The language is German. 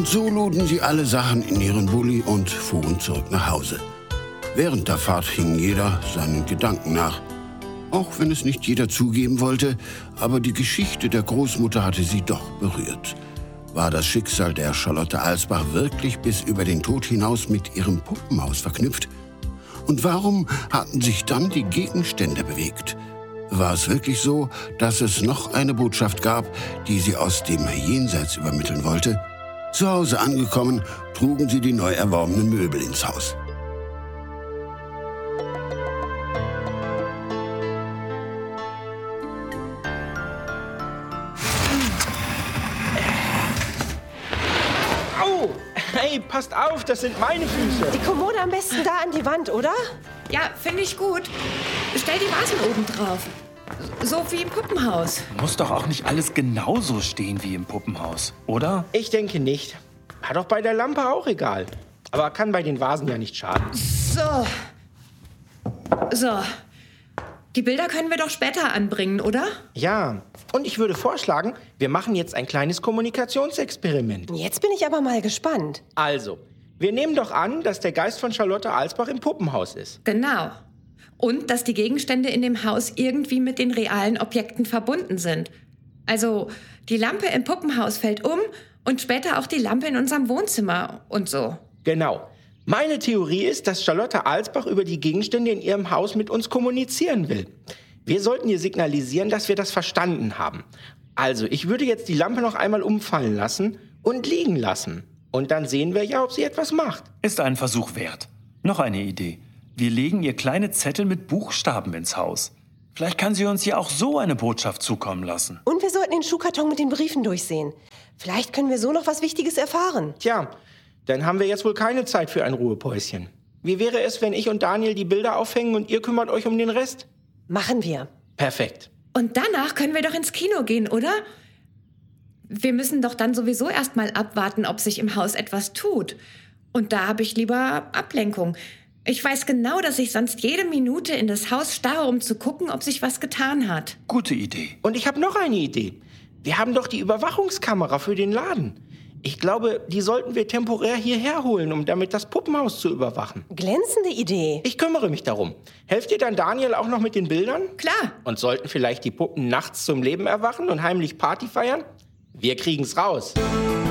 Und so luden sie alle Sachen in ihren Bulli und fuhren zurück nach Hause. Während der Fahrt hing jeder seinen Gedanken nach. Auch wenn es nicht jeder zugeben wollte, aber die Geschichte der Großmutter hatte sie doch berührt. War das Schicksal der Charlotte Alsbach wirklich bis über den Tod hinaus mit ihrem Puppenhaus verknüpft? Und warum hatten sich dann die Gegenstände bewegt? War es wirklich so, dass es noch eine Botschaft gab, die sie aus dem Jenseits übermitteln wollte? Zu Hause angekommen, trugen sie die neu erworbenen Möbel ins Haus. Au! Hey, passt auf, das sind meine Füße. Die Kommode am besten da an die Wand, oder? Ja, finde ich gut. Stell die Vasen oben drauf. So wie im Puppenhaus. Muss doch auch nicht alles genauso stehen wie im Puppenhaus, oder? Ich denke nicht. War doch bei der Lampe auch egal. Aber kann bei den Vasen ja nicht schaden. So. Die Bilder können wir doch später anbringen, oder? Ja, und ich würde vorschlagen, wir machen jetzt ein kleines Kommunikationsexperiment. Jetzt bin ich aber mal gespannt. Also, wir nehmen doch an, dass der Geist von Charlotte Alsbach im Puppenhaus ist. Genau. Und dass die Gegenstände in dem Haus irgendwie mit den realen Objekten verbunden sind. Also, die Lampe im Puppenhaus fällt um und später auch die Lampe in unserem Wohnzimmer und so. Genau. Meine Theorie ist, dass Charlotte Alsbach über die Gegenstände in ihrem Haus mit uns kommunizieren will. Wir sollten ihr signalisieren, dass wir das verstanden haben. Also, ich würde jetzt die Lampe noch einmal umfallen lassen und liegen lassen. Und dann sehen wir ja, ob sie etwas macht. Ist ein Versuch wert. Noch eine Idee. Wir legen ihr kleine Zettel mit Buchstaben ins Haus. Vielleicht kann sie uns ja auch so eine Botschaft zukommen lassen. Und wir sollten den Schuhkarton mit den Briefen durchsehen. Vielleicht können wir so noch was Wichtiges erfahren. Tja, dann haben wir jetzt wohl keine Zeit für ein Ruhepäuschen. Wie wäre es, wenn ich und Daniel die Bilder aufhängen und ihr kümmert euch um den Rest? Machen wir. Perfekt. Und danach können wir doch ins Kino gehen, oder? Wir müssen doch dann sowieso erst mal abwarten, ob sich im Haus etwas tut. Und da habe ich lieber Ablenkung. Ich weiß genau, dass ich sonst jede Minute in das Haus starre, um zu gucken, ob sich was getan hat. Gute Idee. Und ich habe noch eine Idee. Wir haben doch die Überwachungskamera für den Laden. Ich glaube, die sollten wir temporär hierher holen, um damit das Puppenhaus zu überwachen. Glänzende Idee. Ich kümmere mich darum. Helft ihr dann Daniel auch noch mit den Bildern? Klar. Und sollten vielleicht die Puppen nachts zum Leben erwachen und heimlich Party feiern? Wir kriegen's raus.